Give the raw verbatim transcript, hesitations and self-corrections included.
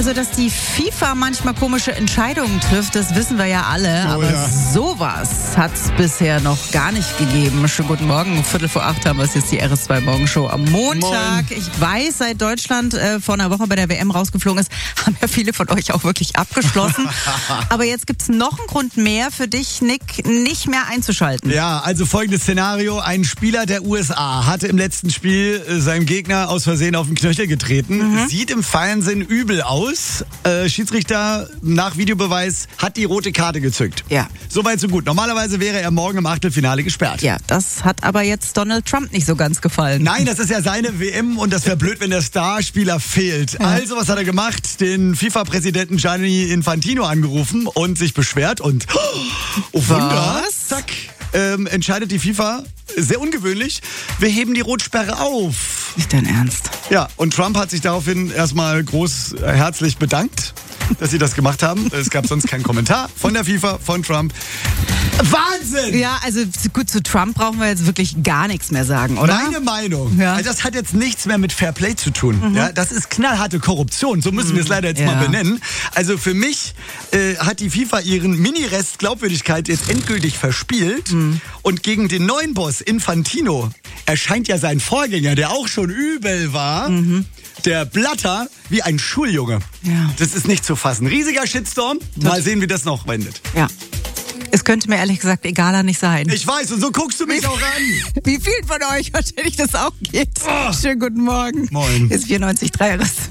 Also, dass die FIFA manchmal komische Entscheidungen trifft, das wissen wir ja alle. Oh, aber ja. sowas hat es bisher noch gar nicht gegeben. Schönen guten Morgen. Viertel vor acht haben wir es jetzt, die R S zwei Morgenshow am Montag. Moin. Ich weiß, seit Deutschland äh, vor einer Woche bei der W M rausgeflogen ist, haben ja viele von euch auch wirklich abgeschlossen. Aber jetzt gibt es noch einen Grund mehr für dich, Nick, nicht mehr einzuschalten. Ja, also folgendes Szenario. Ein Spieler der U S A hatte im letzten Spiel äh, seinem Gegner aus Versehen auf den Knöchel getreten. Mhm. Sieht im Fernsehen übel aus. Äh, Schiedsrichter nach Videobeweis hat die rote Karte gezückt. Ja. Soweit so gut. Normalerweise wäre er morgen im Achtelfinale gesperrt. Ja, das hat aber jetzt Donald Trump nicht so ganz gefallen. Nein, das ist ja seine W M und das wäre blöd, wenn der Starspieler fehlt. Ja. Also, was hat er gemacht? Den FIFA-Präsidenten Gianni Infantino angerufen und sich beschwert und oh Wunder, Was? zack, ähm, entscheidet die FIFA, sehr ungewöhnlich, wir heben die Rotsperre auf. Nicht dein Ernst. Ja, und Trump hat sich daraufhin erstmal groß äh, herzlich bedankt, dass sie das gemacht haben. Es gab sonst keinen Kommentar von der FIFA, von Trump. Wahnsinn! Ja, also gut, zu Trump brauchen wir jetzt wirklich gar nichts mehr sagen, oder? Meine Meinung. Ja. Also das hat jetzt nichts mehr mit Fair Play zu tun. Mhm. Ja, das ist knallharte Korruption. So müssen mhm. wir es leider jetzt ja. mal benennen. Also für mich äh, hat die FIFA ihren Mini-Rest Glaubwürdigkeit jetzt endgültig verspielt. Mhm. Und gegen den neuen Boss Infantino erscheint ja sein Vorgänger, der auch schon übel war, mhm. der Blatter, wie ein Schuljunge. Ja. Das ist nicht zu fassen. Riesiger Shitstorm. Mal sehen, wie das noch wendet. Ja. Es könnte mir ehrlich gesagt egaler nicht sein. Ich weiß, und so guckst du mich auch an. Wie vielen von euch wahrscheinlich das auch geht. Oh. Schönen guten Morgen. Moin. Ist vierundneunzig Komma drei R S.